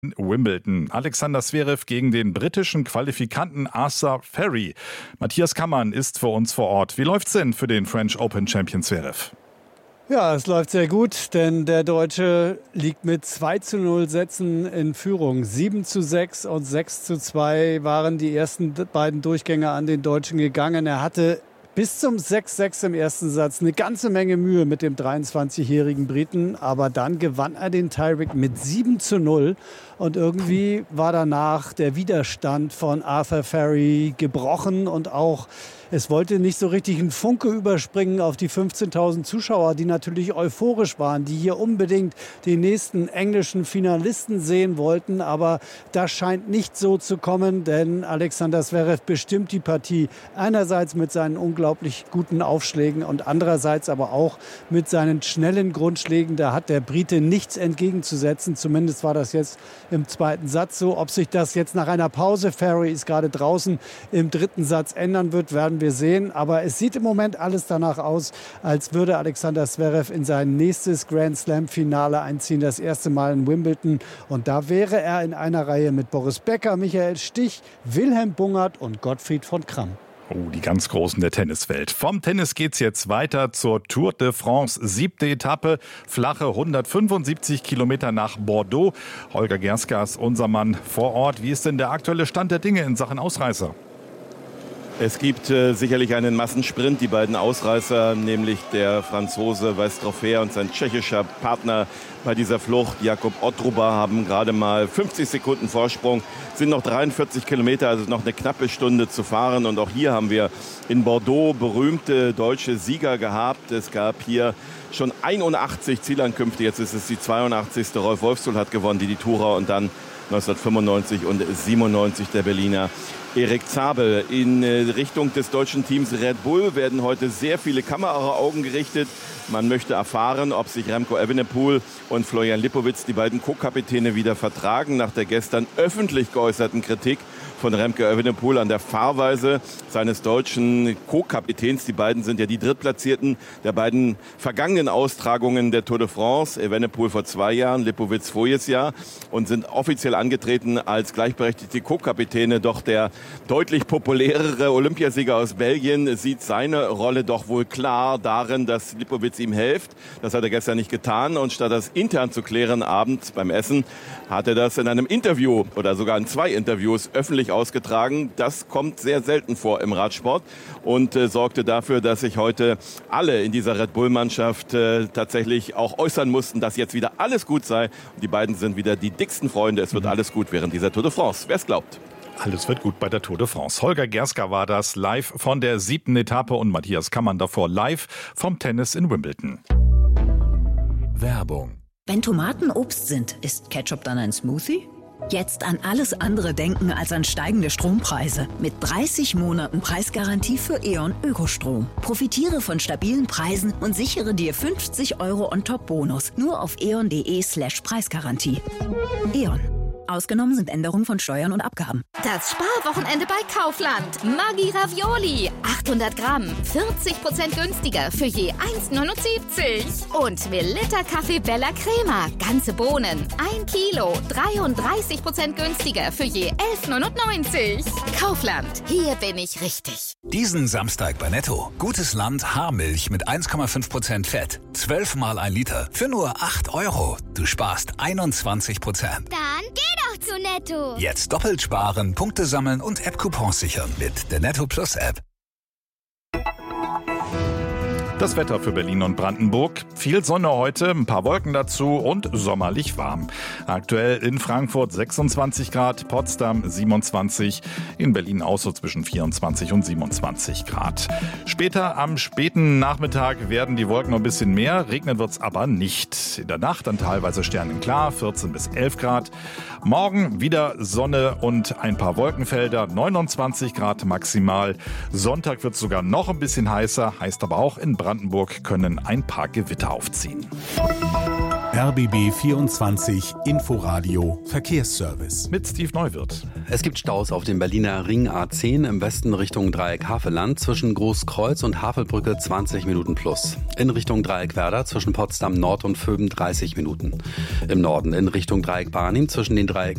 Wimbledon. Alexander Zverev gegen den britischen Qualifikanten Arthur Ferry. Matthias Kammann ist für uns vor Ort. Wie läuft's denn für den French Open Champion Zverev? Ja, es läuft sehr gut, denn der Deutsche liegt mit 2:0 Sätzen in Führung. 7:6 und 6:2 waren die ersten beiden Durchgänge an den Deutschen gegangen. Er hatte bis zum 6:6 im ersten Satz eine ganze Menge Mühe mit dem 23-jährigen Briten. Aber dann gewann er den Tiebreak mit 7:0. Und irgendwie war danach der Widerstand von Arthur Ferry gebrochen. Und auch es wollte nicht so richtig ein Funke überspringen auf die 15.000 Zuschauer, die natürlich euphorisch waren, die hier unbedingt den nächsten englischen Finalisten sehen wollten. Aber das scheint nicht so zu kommen, denn Alexander Zverev bestimmt die Partie. Einerseits mit seinen unglaublich guten Aufschlägen und andererseits aber auch mit seinen schnellen Grundschlägen. Da hat der Brite nichts entgegenzusetzen. Zumindest war das jetzt im zweiten Satz so. Ob sich das jetzt nach einer Pause, Ferry ist gerade draußen, im dritten Satz ändern wird, werden wir sehen. Aber es sieht im Moment alles danach aus, als würde Alexander Zverev in sein nächstes Grand Slam-Finale einziehen. Das erste Mal in Wimbledon. Und da wäre er in einer Reihe mit Boris Becker, Michael Stich, Wilhelm Bungert und Gottfried von Kramm. Oh, die ganz Großen der Tenniswelt. Vom Tennis geht's jetzt weiter zur Tour de France. 7. Etappe, flache 175 Kilometer nach Bordeaux. Holger Gerska ist unser Mann vor Ort. Wie ist denn der aktuelle Stand der Dinge in Sachen Ausreißer? Es gibt sicherlich einen Massensprint. Die beiden Ausreißer, nämlich der Franzose Weistroffer und sein tschechischer Partner bei dieser Flucht, Jakob Ottruba, haben gerade mal 50 Sekunden Vorsprung. Sind noch 43 Kilometer, also noch eine knappe Stunde zu fahren. Und auch hier haben wir in Bordeaux berühmte deutsche Sieger gehabt. Es gab hier schon 81 Zielankünfte. Jetzt ist es die 82. Rolf Wolfsohl hat gewonnen, die Tourer, und dann 1995 und 97 der Berliner Erik Zabel. In Richtung des deutschen Teams Red Bull werden heute sehr viele Kameraaugen gerichtet. Man möchte erfahren, ob sich Remco Evenepoel und Florian Lipowitz, die beiden Co-Kapitäne, wieder vertragen nach der gestern öffentlich geäußerten Kritik von Remco Evenepoel an der Fahrweise seines deutschen Co-Kapitäns. Die beiden sind ja die Drittplatzierten der beiden vergangenen Austragungen der Tour de France. Evenepoel vor 2 Jahren, Lipowitz voriges Jahr, und sind offiziell angetreten als gleichberechtigte Co-Kapitäne. Doch der deutlich populärere Olympiasieger aus Belgien sieht seine Rolle doch wohl klar darin, dass Lipowitz ihm hilft. Das hat er gestern nicht getan, und statt das intern zu klären abends beim Essen, hat er das in einem Interview oder sogar in 2 Interviews öffentlich ausgetragen. Das kommt sehr selten vor im Radsport und sorgte dafür, dass sich heute alle in dieser Red Bull-Mannschaft tatsächlich auch äußern mussten, dass jetzt wieder alles gut sei. Und die beiden sind wieder die dicksten Freunde. Es wird alles gut während dieser Tour de France. Wer es glaubt. Alles wird gut bei der Tour de France. Holger Gerska war das live von der 7. Etappe und Matthias Kammann davor live vom Tennis in Wimbledon. Werbung. Wenn Tomaten Obst sind, ist Ketchup dann ein Smoothie? Jetzt an alles andere denken als an steigende Strompreise. Mit 30 Monaten Preisgarantie für E.ON Ökostrom. Profitiere von stabilen Preisen und sichere dir 50 € on top Bonus. Nur auf eon.de/Preisgarantie. E.ON. Ausgenommen sind Änderungen von Steuern und Abgaben. Das Sparwochenende bei Kaufland. Maggi Ravioli. 800 Gramm. 40% günstiger für je 1,79. Und Melitta Kaffee Bella Crema. Ganze Bohnen. 1 Kilo. 33% günstiger für je 11,99. Kaufland. Hier bin ich richtig. Diesen Samstag bei Netto. Gutes Land Haarmilch mit 1,5% Fett. 12 mal 1 Liter. Für nur 8 €. Du sparst 21%. Dann geh doch zu Netto. Jetzt doppelt sparen, Punkte sammeln und App-Coupons sichern mit der Netto Plus App. Das Wetter für Berlin und Brandenburg. Viel Sonne heute, ein paar Wolken dazu und sommerlich warm. Aktuell in Frankfurt 26 Grad, Potsdam 27, in Berlin auch so zwischen 24 und 27 Grad. Später am späten Nachmittag werden die Wolken noch ein bisschen mehr, regnen wird es aber nicht. In der Nacht dann teilweise sternenklar, 14 bis 11 Grad. Morgen wieder Sonne und ein paar Wolkenfelder, 29 Grad maximal. Sonntag wird es sogar noch ein bisschen heißer, heißt aber auch in Brandenburg können ein paar Gewitter aufziehen. RBB 24 Inforadio Verkehrsservice. Mit Steve Neuwirth. Es gibt Staus auf dem Berliner Ring A10 im Westen Richtung Dreieck Havelland zwischen Großkreuz und Havelbrücke 20 Minuten plus. In Richtung Dreieck Werder zwischen Potsdam Nord und Vöben 30 Minuten. Im Norden in Richtung Dreieck Barnim zwischen den Dreiecken